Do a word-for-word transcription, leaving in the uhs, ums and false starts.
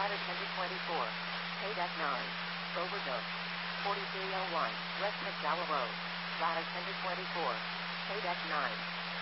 Ladder tender twenty-four. Paid F nine. Overdose. forty-three oh one. West McDowell Road. Ladder tender twenty-four. Paid F nine.